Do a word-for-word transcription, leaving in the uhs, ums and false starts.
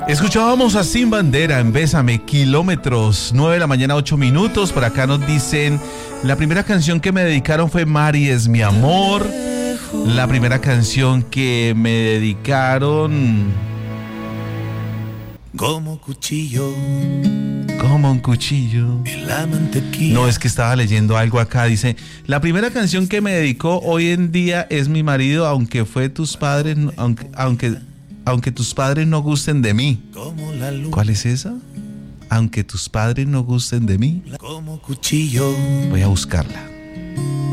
Escuchábamos a Sin Bandera en Bésame, Kilómetros, nueve de la mañana, ocho minutos. Por acá nos dicen, la primera canción que me dedicaron fue Mari es mi amor. La primera canción que me dedicaron... Como cuchillo. Como un cuchillo. En la mantequilla. No, es que estaba leyendo algo acá. Dice, la primera canción que me dedicó hoy en día es mi marido, aunque fue tus padres, aunque, aunque, aunque tus padres no gusten de mí. Como la luz. ¿Cuál es esa? Aunque tus padres no gusten de mí. Como cuchillo. Voy a buscarla.